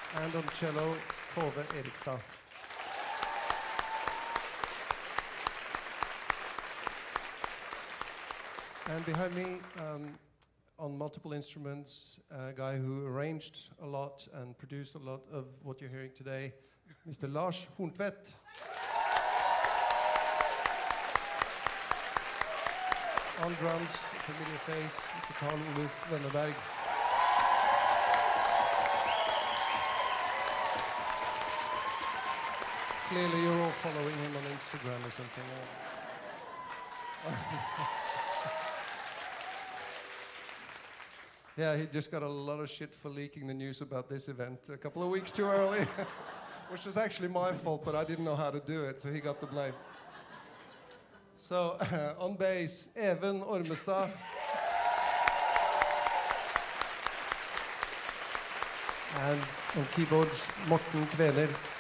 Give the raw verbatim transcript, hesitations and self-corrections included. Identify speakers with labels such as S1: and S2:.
S1: And on cello, Tove Erikstad. And behind me, um, on multiple instruments, a guy who arranged a lot and produced a lot of what you're hearing today, Mister Lars Horntvedt. On drums, familiar face, Mister Carl Olof Wennerberg. Clearly you're all following him on Instagram or something. Yeah, he just got a lot of shit for leaking the news about this event a couple of weeks too early, which was actually my fault, but I didn't know how to do it, so he got the blame. So, uh, on bass, Even Ormestad. And on keyboards, Morten Kveler.